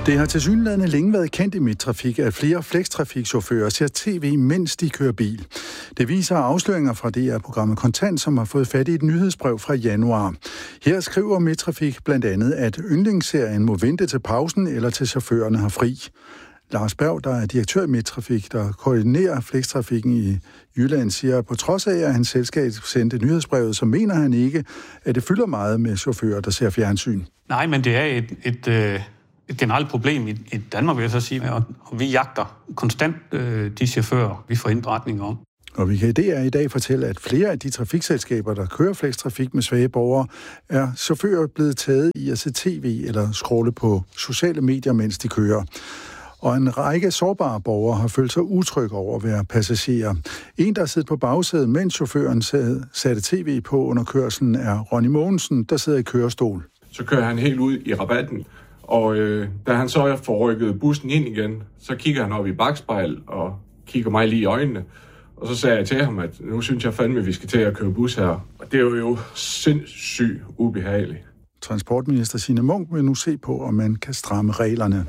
Det har tilsyneladende længe været kendt i Midttrafik, at flere flextrafikchauffører ser tv, mens de kører bil. Det viser afsløringer fra DR-programmet Kontant, som har fået fat i et nyhedsbrev fra januar. Her skriver Midttrafik blandt andet, at yndlingsserien må vente til pausen eller til chaufførerne har fri. Lars Berg, der er direktør i Midttrafik, der koordinerer flextrafikken i Jylland, siger, at på trods af, at hans selskab sendte nyhedsbrevet, så mener han ikke, at det fylder meget med chauffører, der ser fjernsyn. Nej, men det er et generelt problem i Danmark, vil jeg så sige, og vi jagter konstant de chauffører, vi får indberetninger om. Og vi kan i dag fortælle, at flere af de trafikselskaber, der kører flextrafik med svage borgere, er chauffører blevet taget i at se tv eller scrolle på sociale medier, mens de kører. Og en række sårbare borgere har følt sig utrygge over at være passagerer. En, der sidder på bagsædet, mens chaufføren satte tv på under kørslen, er Ronny Mogensen, der sidder i kørestol. Så kører han helt ud i rabatten, og da han så får rykket bussen ind igen, så kigger han op i bakspejl og kigger mig lige i øjnene. Og så sagde jeg til ham, at nu synes jeg fandme, at vi skal til at køre bus her. Og det er jo sindssygt ubehageligt. Transportminister Signe Munk vil nu se på, om man kan stramme reglerne.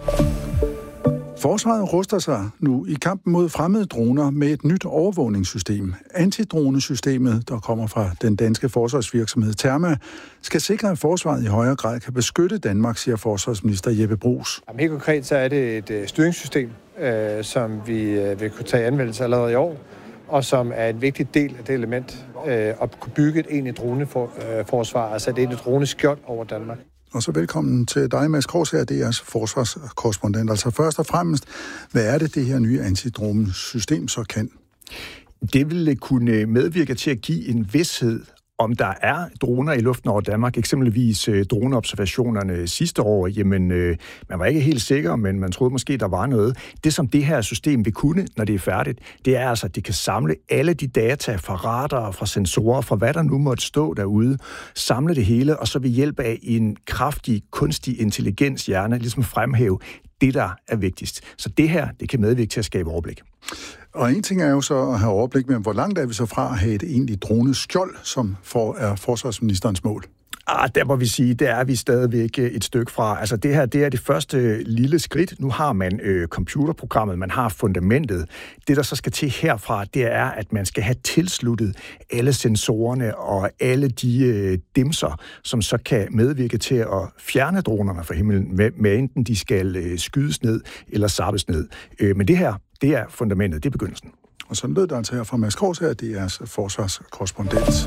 Forsvaret ruster sig nu i kampen mod fremmede droner med et nyt overvågningssystem. Antidronesystemet, der kommer fra den danske forsvarsvirksomhed Therma, skal sikre, at forsvaret i højere grad kan beskytte Danmark, siger forsvarsminister Jeppe Bruus. Helt konkret så er det et styringssystem, som vi vil kunne tage anvendelse allerede i år, og som er en vigtig del af det element at kunne bygge et egentligt droneforsvar, altså et egentligt droneskjold over Danmark. Og så velkommen til dig, Mads Korsager, DR's forsvarskorrespondent. Altså først og fremmest, hvad er det her nye antidronesystem så kan? Det vil kunne medvirke til at give en vished, om der er droner i luften over Danmark, eksempelvis droneobservationerne sidste år, jamen man var ikke helt sikker, men man troede måske, der var noget. Det, som det her system vil kunne, når det er færdigt, det er altså, at det kan samle alle de data fra radar, fra sensorer, fra hvad der nu måtte stå derude, samle det hele, og så ved hjælp af en kraftig, kunstig intelligenshjerne, ligesom fremhæve det, der er vigtigst. Så det her, det kan medvirke til at skabe overblik. Og en ting er jo så at have overblik, men hvor langt er vi så fra at have et egentligt droneskjold, som er forsvarsministerens mål? Der må vi sige, der er vi stadigvæk et stykke fra. Altså det her, det er det første lille skridt. Nu har man computerprogrammet, man har fundamentet. Det, der så skal til herfra, det er, at man skal have tilsluttet alle sensorerne og alle de dimser, som så kan medvirke til at fjerne dronerne fra himlen, med enten de skal skydes ned eller zappes ned. Men det her, det er fundamentet, det er begyndelsen. Og sådan lød der altså her fra Mads Korsager, det er forsvarskorrespondent.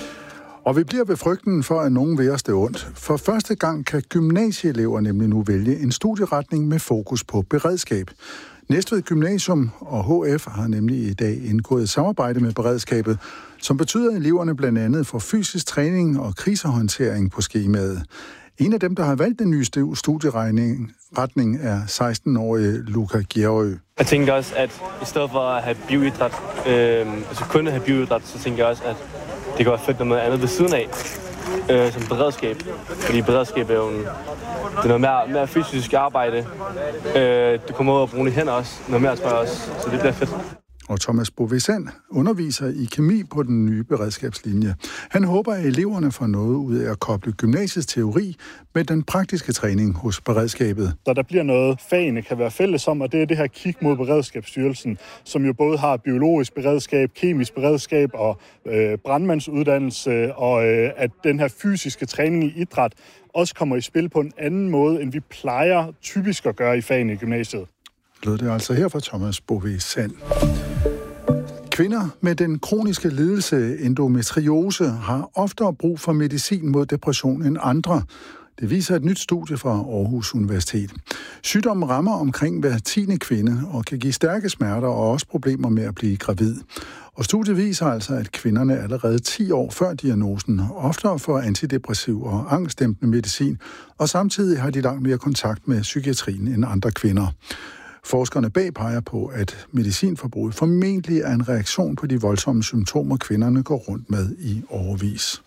Og vi bliver ved frygten for, at nogen vil os det ondt. For første gang kan gymnasieelever nemlig nu vælge en studieretning med fokus på beredskab. Næstved Gymnasium og HF har nemlig i dag indgået et samarbejde med beredskabet, som betyder, at eleverne blandt andet får fysisk træning og krisehåndtering på skemaet. En af dem, der har valgt den nye studieretning, er 16-årige Luca Gjerø. Jeg tænker også, at i stedet for at have bioidræt, altså kun at have bioidræt, så tænker jeg også, at det kan være fedt noget andet ved siden af, som beredskab. Fordi beredskab er jo det er noget mere fysisk arbejde. Du kommer ud og bruge dine hænder også, noget mere tror jeg også, så det bliver fedt. Og Thomas Bovesand underviser i kemi på den nye beredskabslinje. Han håber, at eleverne får noget ud af at koble gymnasiets teori med den praktiske træning hos beredskabet. Så der bliver noget, fagene kan være fælles om, og det er det her kig mod Beredskabsstyrelsen, som jo både har biologisk beredskab, kemisk beredskab og brandmandsuddannelse, og at den her fysiske træning i idræt også kommer i spil på en anden måde, end vi plejer typisk at gøre i fagene i gymnasiet. Lød det altså her fra Thomas Bovesand. Kvinder med den kroniske lidelse endometriose har oftere brug for medicin mod depression end andre. Det viser et nyt studie fra Aarhus Universitet. Sygdommen rammer omkring hver 10. kvinde og kan give stærke smerter og også problemer med at blive gravid. Og studiet viser altså, at kvinderne allerede 10 år før diagnosen oftere får antidepressiv og angstdæmpende medicin, og samtidig har de langt mere kontakt med psykiatrien end andre kvinder. Forskerne bag peger på, at medicinforbruget formentlig er en reaktion på de voldsomme symptomer, kvinderne går rundt med i årevis.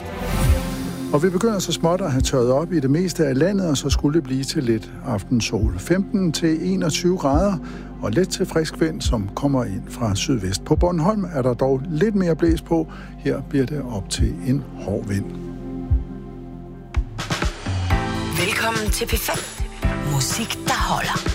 Og vi begynder så småt at have tørret op i det meste af landet, og så skulle det blive til lidt aftensol. 15-21 grader og let til frisk vind, som kommer ind fra sydvest. På Bornholm er der dog lidt mere blæs på. Her bliver det op til en hård vind. Velkommen til P5. Musik, der holder.